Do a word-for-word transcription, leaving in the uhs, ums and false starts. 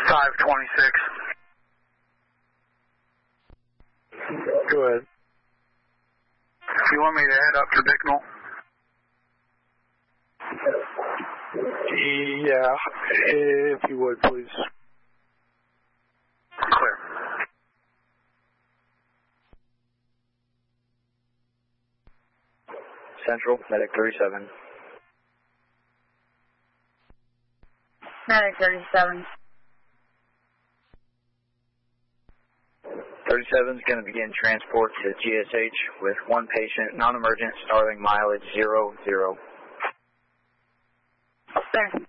five twenty-six. Go ahead. You want me to head up to Bicknell? Yeah, if you would, please. Clear. Central, medic thirty-seven. Medic thirty-seven. thirty-seven is going to begin transport to G S H with one patient, non-emergent, starting mileage zero zero. There.